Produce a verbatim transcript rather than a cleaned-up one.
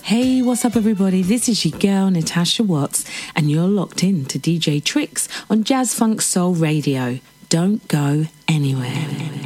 Hey, what's up, everybody? This is your girl, Natasha Watts, and you're locked in to D J Tricks on Jazz Funk Soul Radio. Don't go anywhere.